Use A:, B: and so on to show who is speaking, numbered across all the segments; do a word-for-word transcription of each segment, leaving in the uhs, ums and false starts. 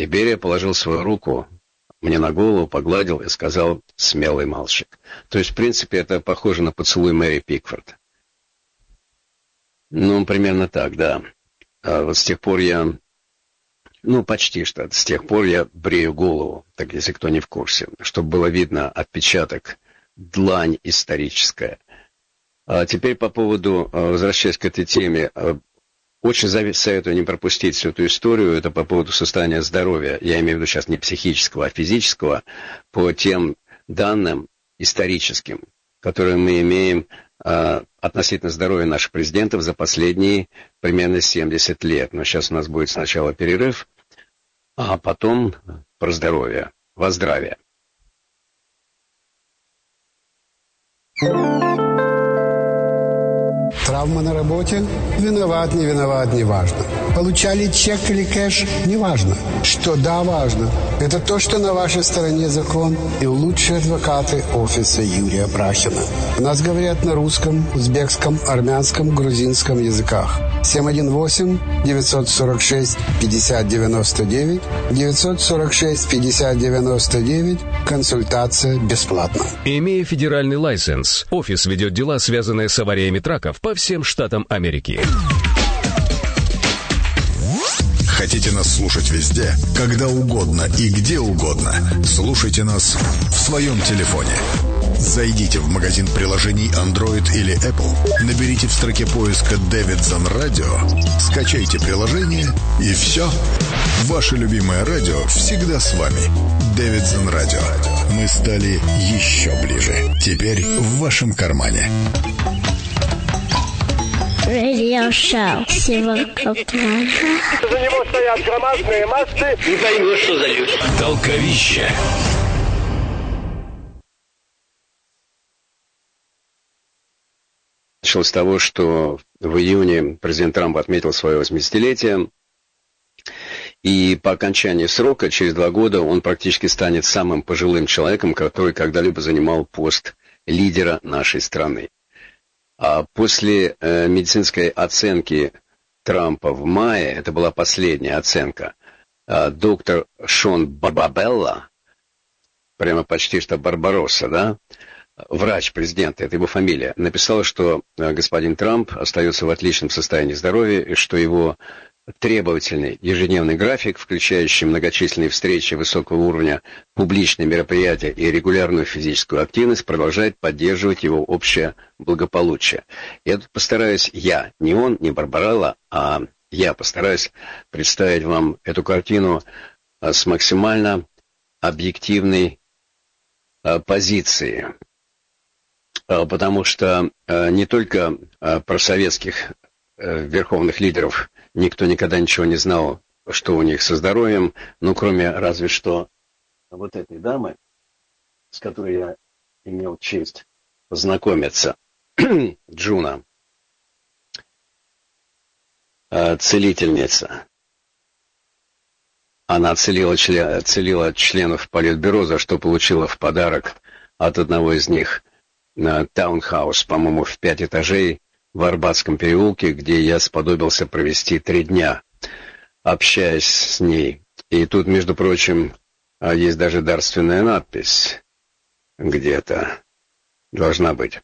A: И Берия положил свою руку мне на голову, погладил и сказал: «Смелый мальчик». То есть, в принципе, это похоже на поцелуй Мэри Пикфорд. Ну, примерно так, да. А вот с тех пор я... Ну, почти что. С тех пор я брею голову, так если кто не в курсе, чтобы было видно отпечаток, длань историческая. А теперь по поводу, возвращаясь к этой теме, очень советую не пропустить всю эту историю. Это по поводу состояния здоровья. Я имею в виду сейчас не психического, а физического, по тем данным историческим, которые мы имеем а, относительно здоровья наших президентов за последние примерно семьдесят лет. Но сейчас у нас будет сначала перерыв, а потом про здоровье. Во здравие.
B: Травма на работе? Виноват, не виноват, не важно. Получали чек или кэш? Не важно. Что да, важно. Это то, что на вашей стороне закон и лучшие адвокаты офиса Юрия Брахина. У нас говорят на русском, узбекском, армянском, грузинском языках. семь один восемь девятьсот сорок шесть пятьдесят девяносто девять девятьсот сорок шесть пятьдесят девяносто девять. Консультация бесплатна.
C: Имея федеральный лайсенс, офис ведет дела, связанные с авариями траков по всем штатам Америки.
D: Хотите нас слушать везде, когда угодно и где угодно? Слушайте нас в своем телефоне. Зайдите в магазин приложений Android или Apple, наберите в строке поиска «Дэвидсон Радио», скачайте приложение и все. Ваше любимое радио всегда с вами. Дэвидсон Радио. Мы стали еще ближе. Теперь в вашем кармане.
E: Радиошоу Сиваков. За
F: него стоят громадные массы.
G: Не поймешь, что за люди.
C: Толковище.
A: Начал с того, что в июне президент Трамп отметил свое восьмидесятилетие. И по окончании срока, через два года, он практически станет самым пожилым человеком, который когда-либо занимал пост лидера нашей страны. А после э, медицинской оценки Трампа в мае, это была последняя оценка, э, доктор Шон Барбабелла, прямо почти что Барбаросса, да, врач президента, это его фамилия, написал, что э, господин Трамп остается в отличном состоянии здоровья и что его требовательный ежедневный график, включающий многочисленные встречи высокого уровня, публичные мероприятия и регулярную физическую активность, продолжает поддерживать его общее благополучие. Я тут постараюсь, я, не он, не Барбарелла, а я постараюсь представить вам эту картину с максимально объективной позиции. Потому что не только про советских верховных лидеров никто никогда ничего не знал, что у них со здоровьем, ну, кроме разве что вот этой дамы, с которой я имел честь познакомиться, Джуна, целительница. Она целила, член, целила членов Политбюро, за что получила в подарок от одного из них на таунхаус, по-моему, в пять этажей, в Арбатском переулке, где я сподобился провести три дня, общаясь с ней. И тут, между прочим, есть даже дарственная надпись где-то. Должна быть.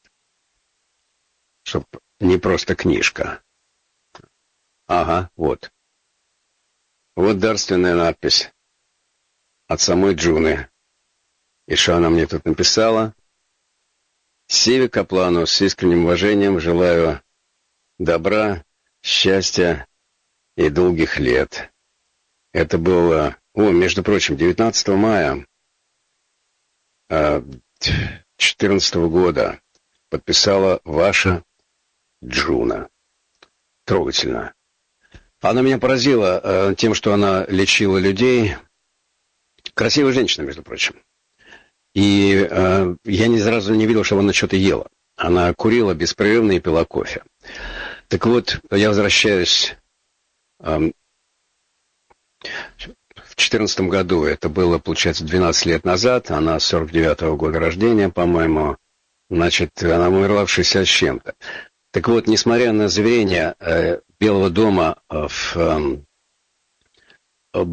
A: Чтоб не просто книжка. Ага, вот. Вот дарственная надпись от самой Джуны. И что она мне тут написала? Сиве Каплану с искренним уважением желаю добра, счастья и долгих лет. Это было, о, между прочим, девятнадцатого мая две тысячи четырнадцатого года подписала ваша Джуна. Трогательно. Она меня поразила э, тем, что она лечила людей. Красивая женщина, между прочим. И э, я ни разу не видел, чтобы она что-то ела. Она курила беспрерывно и пила кофе. Так вот, я возвращаюсь э, в две тысячи четырнадцатом году. Это было, получается, двенадцать лет назад. Она сорок девятого года рождения, по-моему. Значит, она умерла в шестьдесят с чем-то. Так вот, несмотря на заверения э, Белого дома э, в э,